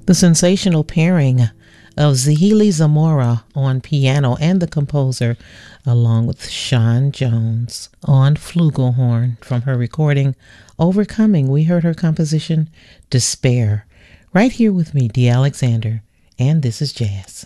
The sensational pairing of Zihili Zamora on piano and the composer, along with Sean Jones on flugelhorn from her recording Overcoming. We heard her composition Despair. Right here with me, Dee Alexander, and this is Jazz.